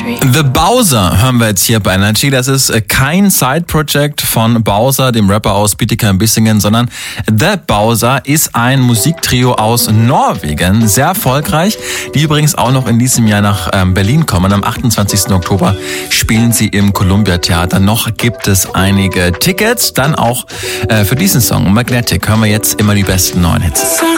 The Bowser hören wir jetzt hier bei Energy. Das ist kein Side-Project von Bowser, dem Rapper aus Bietigheim-Bissingen, sondern The Bowser ist ein Musiktrio aus Norwegen, sehr erfolgreich, die übrigens auch noch in diesem Jahr nach Berlin kommen. Am 28. Oktober spielen sie im Columbia Theater. Noch gibt es einige Tickets, dann auch für diesen Song Magnetic hören wir jetzt immer die besten neuen Hits.